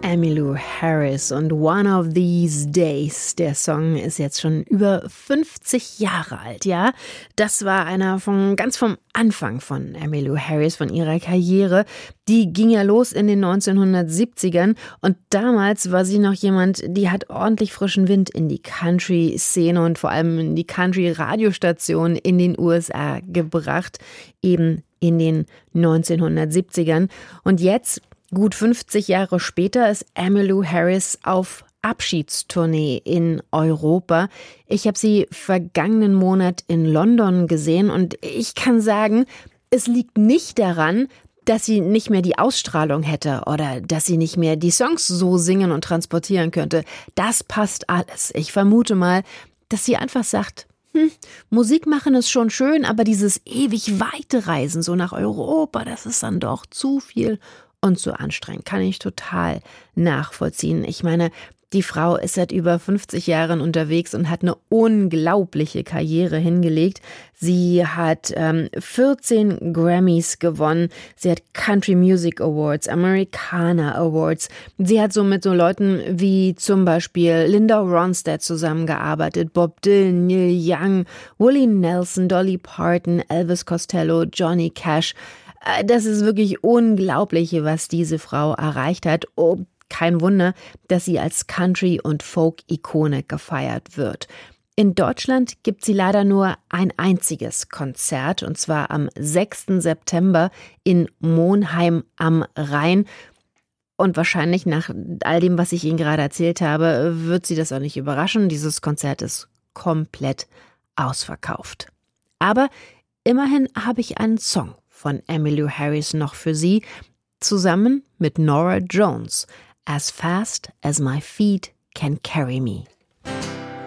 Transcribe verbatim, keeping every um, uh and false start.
Emmylou Harris und One of These Days. Der Song ist jetzt schon über fünfzig Jahre alt, ja. Das war einer von ganz vom Anfang von Emmylou Harris, von ihrer Karriere. Die ging ja los in den neunzehnhundertsiebzigern und damals war sie noch jemand, die hat ordentlich frischen Wind in die Country-Szene und vor allem in die Country-Radiostationen in den U S A gebracht, eben in den neunzehnhundertsiebzigern. Und jetzt, gut fünfzig Jahre später, ist Emmylou Harris auf Abschiedstournee in Europa. Ich habe sie vergangenen Monat in London gesehen und ich kann sagen, es liegt nicht daran, dass sie nicht mehr die Ausstrahlung hätte oder dass sie nicht mehr die Songs so singen und transportieren könnte. Das passt alles. Ich vermute mal, dass sie einfach sagt, hm, Musik machen ist schon schön, aber dieses ewig weite Reisen so nach Europa, das ist dann doch zu viel und zu anstrengend. Kann ich total nachvollziehen. Ich meine, die Frau ist seit über fünfzig Jahren unterwegs und hat eine unglaubliche Karriere hingelegt. Sie hat ähm, vierzehn Grammys gewonnen. Sie hat Country Music Awards, Americana Awards. Sie hat so mit so Leuten wie zum Beispiel Linda Ronstadt zusammengearbeitet, Bob Dylan, Neil Young, Willie Nelson, Dolly Parton, Elvis Costello, Johnny Cash. Das ist wirklich unglaublich, was diese Frau erreicht hat. Oh, kein Wunder, dass sie als Country- und Folk-Ikone gefeiert wird. In Deutschland gibt sie leider nur ein einziges Konzert, und zwar am sechsten September in Monheim am Rhein. Und wahrscheinlich nach all dem, was ich Ihnen gerade erzählt habe, wird Sie das auch nicht überraschen. Dieses Konzert ist komplett ausverkauft. Aber immerhin habe ich einen Song von Emmylou Harris noch für Sie, zusammen mit Norah Jones, As Fast as My Feet Can Carry Me.